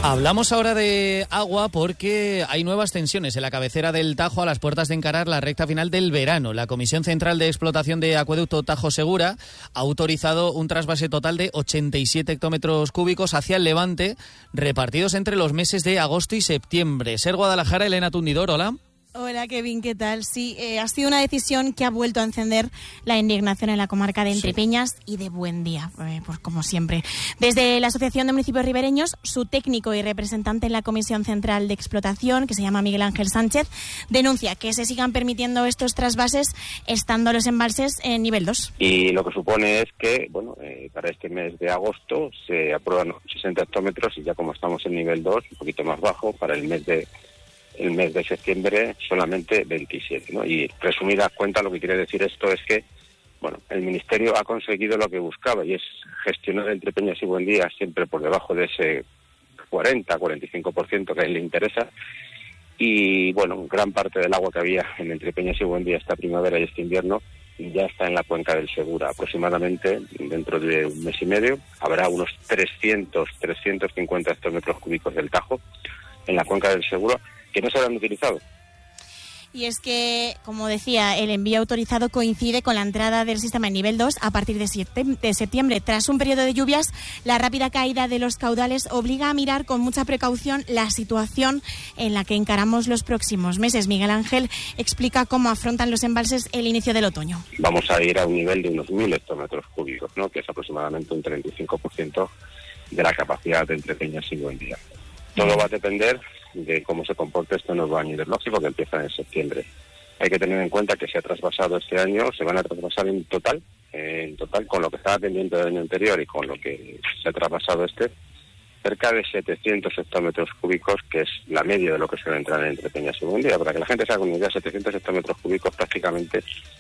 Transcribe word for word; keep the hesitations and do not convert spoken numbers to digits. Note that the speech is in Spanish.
Hablamos ahora de agua porque hay nuevas tensiones en la cabecera del Tajo a las puertas de encarar la recta final del verano. La Comisión Central de Explotación de Acueducto Tajo Segura ha autorizado un trasvase total de ochenta y siete hectómetros cúbicos hacia el levante, repartidos entre los meses de agosto y septiembre. Ser Guadalajara, Elena Tundidor, hola. Hola Kevin, ¿qué tal? Sí, eh, ha sido una decisión que ha vuelto a encender la indignación en la comarca de Entrepeñas sí. y de Buendía, eh, pues como siempre. Desde la Asociación de Municipios Ribereños, su técnico y representante en la Comisión Central de Explotación, que se llama Miguel Ángel Sánchez, denuncia que se sigan permitiendo estos trasvases estando los embalses en nivel dos. Y lo que supone es que, bueno, eh, para este mes de agosto se aprueban sesenta hectómetros y ya como estamos en nivel dos, un poquito más bajo, para el mes de el mes de septiembre solamente veintisiete, ¿no? Y resumidas cuentas, lo que quiere decir esto es que, bueno, el Ministerio ha conseguido lo que buscaba y es gestionar Entrepeñas y Buendía siempre por debajo de ese cuarenta, cuarenta y cinco por ciento que a él le interesa. Y, bueno, gran parte del agua que había en Entrepeñas y Buendía esta primavera y este invierno ya está en la cuenca del Segura. Aproximadamente dentro de un mes y medio habrá unos trescientos, trescientos cincuenta hectómetros cúbicos del Tajo en la cuenca del Segura que no se habrán utilizado. Y es que, como decía, el envío autorizado coincide con la entrada del sistema en nivel dos a partir de septiembre. Tras un periodo de lluvias, la rápida caída de los caudales obliga a mirar con mucha precaución la situación en la que encaramos los próximos meses. Miguel Ángel explica cómo afrontan los embalses el inicio del otoño. Vamos a ir a un nivel de unos mil hectómetros cúbicos, ¿no? Que es aproximadamente un treinta y cinco por ciento de la capacidad de Entrepeñas y Buendía. Todo va a depender de cómo se comporte este nuevo año hidrológico que empieza en septiembre. Hay que tener en cuenta que se ha trasvasado este año, se van a trasvasar en total, eh, en total con lo que estaba pendiente del año anterior y con lo que se ha trasvasado este, cerca de setecientos hectómetros cúbicos, que es la media de lo que se va a entrar en Entrepeñas y Buendía. Para que la gente se haga una idea, setecientos hectómetros cúbicos prácticamente